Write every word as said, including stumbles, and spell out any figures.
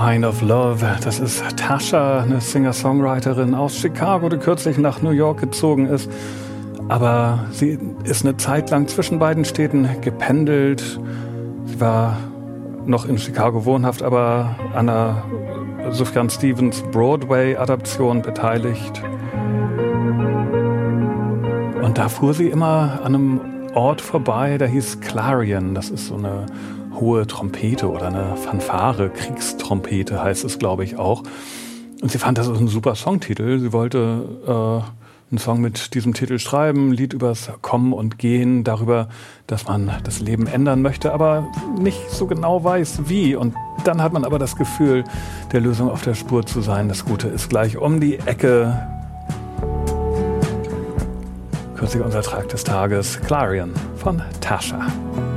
Kind of Love. Das ist Tasha, eine Singer-Songwriterin aus Chicago, die kürzlich nach New York gezogen ist. Aber sie ist eine Zeit lang zwischen beiden Städten gependelt. Sie war noch in Chicago wohnhaft, aber an einer Sufjan Stevens Broadway-Adaption beteiligt. Und da fuhr sie immer an einem Ort vorbei, der hieß Clarion. Das ist so eine hohe Trompete oder eine Fanfare, Kriegstrompete heißt es, glaube ich, auch. Und sie fand, das ist ein super Songtitel. Sie wollte äh, einen Song mit diesem Titel schreiben, ein Lied übers Kommen und Gehen, darüber, dass man das Leben ändern möchte, aber nicht so genau weiß, wie. Und dann hat man aber das Gefühl, der Lösung auf der Spur zu sein. Das Gute ist gleich um die Ecke. Kürzlich unser Trag des Tages, Clarion von Tasha.